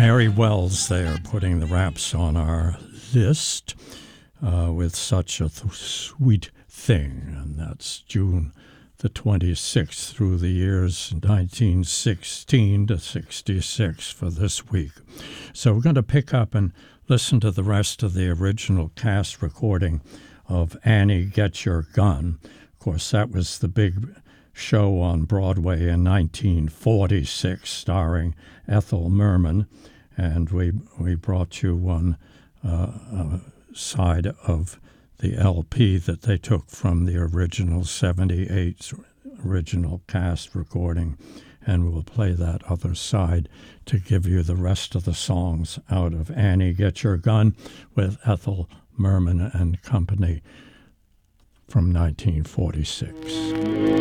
Mary Wells there putting the Raps on our list with Such a Sweet Thing, and that's June the 26th through the years 1916 to 66 for this week. So we're going to pick up and listen to the rest of the original cast recording of Annie, Get Your Gun. Of course, that was the big show on Broadway in 1946 starring Ethel Merman, and we brought you one side of the LP that they took from the original 78 original cast recording, and we'll play that other side to give you the rest of the songs out of Annie, Get Your Gun with Ethel Merman and Company from 1946.